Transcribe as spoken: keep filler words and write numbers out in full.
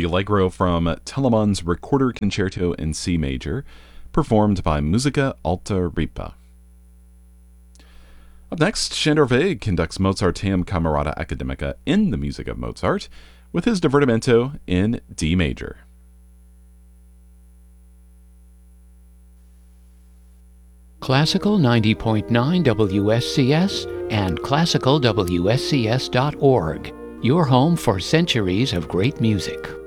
Allegro from Telemann's Recorder Concerto in C major, performed by Musica Alta Ripa. Up next, Sándor Végh conducts Mozarteum Camerata Academica in the music of Mozart with his Divertimento in D major. Classical ninety point nine W S C S and classical W S C S dot org, your home for centuries of great music.